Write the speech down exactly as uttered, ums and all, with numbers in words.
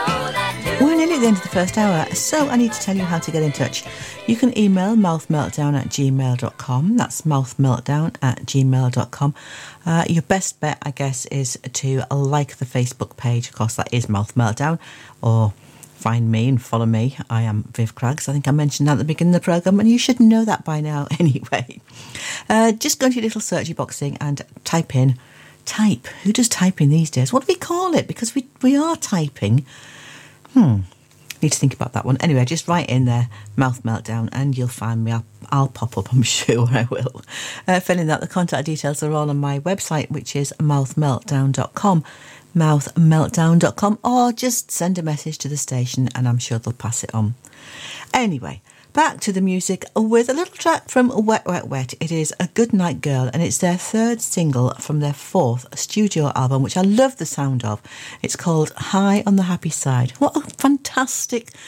We're nearly at the end of the first hour, so I need to tell you how to get in touch. You can email mouthmeltdown at gmail dot com. That's mouthmeltdown at gmail dot com. Uh, your best bet, I guess, is to like the Facebook page. Of course, that is Mouth Meltdown. Or find me and follow me. I am Viv Craggs. I think I mentioned that at the beginning of the programme, and you should know that by now anyway. Uh, just go into your little searchy box thing and type in type. Who does typing these days? What do we call it? Because we, we are typing. Hmm. Need to think about that one. Anyway, just write in there, Mouth Meltdown, and you'll find me. I'll, I'll pop up, I'm sure I will. Uh, failing that, the contact details are all on my website, which is mouth meltdown dot com, mouth meltdown dot com, or just send a message to the station and I'm sure they'll pass it on. Anyway, back to the music with a little track from Wet Wet Wet. It is A Good Night Girl, and it's their third single from their fourth studio album, which I love the sound of. It's called High on the Happy Side. What a fantastic